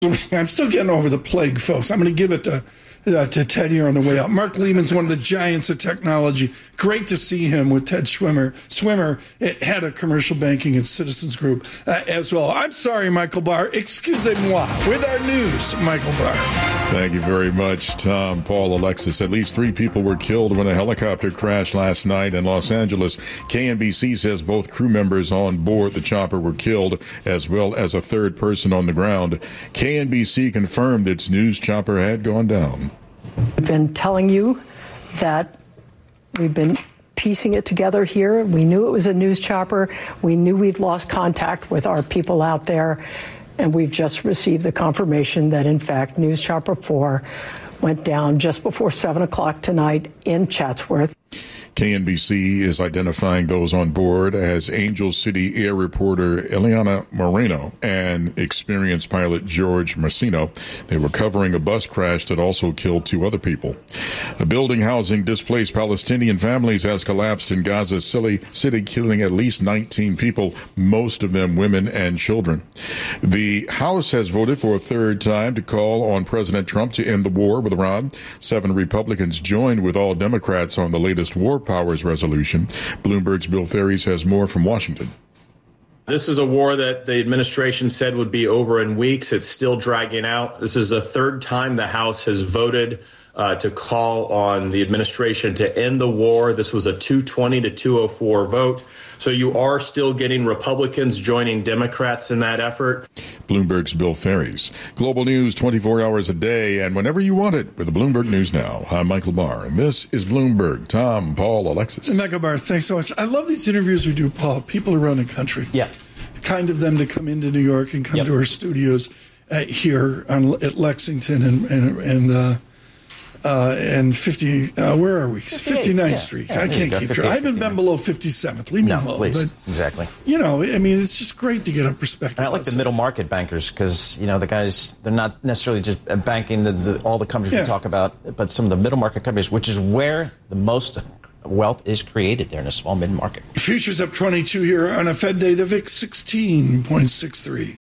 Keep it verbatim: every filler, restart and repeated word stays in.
I'm still getting over the plague, folks. I'm going to give it to uh, to Ted here on the way out. Mark Lehman's one of the giants of technology. Great to see him with Ted Swimmer, Swimmer at head of commercial banking at Citizens Group uh, as well. I'm sorry, Michael Barr. Excusez-moi. With our news, Michael Barr. Thank you very much, Tom, Paul, Alexis. At least three people were killed when a helicopter crashed last night in Los Angeles. K N B C says both crew members on board the chopper were killed, as well as a third person on the ground. K N B C confirmed its news chopper had gone down. We've been telling you that we've been piecing it together here. We knew it was a news chopper. We knew we'd lost contact with our people out there. And we've just received the confirmation that, in fact, News Chopper four went down just before seven o'clock tonight in Chatsworth. K N B C is identifying those on board as Angel City Air reporter Eliana Moreno and experienced pilot George Marcino. They were covering a bus crash that also killed two other people. A building housing displaced Palestinian families has collapsed in Gaza City, killing at least nineteen people, most of them women and children. The House has voted for a third time to call on President Trump to end the war with Iran. Seven Republicans joined with all Democrats on the latest war powers resolution. Bloomberg's Bill Ferries has more from Washington. This is a war that the administration said would be over in weeks. It's still dragging out. This is the third time the House has voted uh, to call on the administration to end the war. This was a two twenty to two oh four vote. So you are still getting Republicans joining Democrats in that effort. Bloomberg's Bill Ferries. Global news twenty-four hours a day and whenever you want it with the Bloomberg News Now. I'm Michael Barr, and this is Bloomberg. Tom, Paul, Alexis. And Michael Barr, thanks so much. I love these interviews we do, Paul. People around the country. Yeah. Kind of them to come into New York and come yep. to our studios uh, here on, at Lexington and, and, and uh, Uh, and fifty, uh, where are we? fifty-ninth yeah, Street. Yeah, I can't keep track. I haven't been below fifty-seventh. Leave me no, alone. Please. But, exactly. You know, I mean, it's just great to get a perspective. And I like the middle market bankers because, you know, the guys, they're not necessarily just banking the, the, all the companies yeah. we talk about, but some of the middle market companies, which is where the most wealth is created there in a small mid market. Futures up twenty-two here on a Fed day. The V I X sixteen point six three.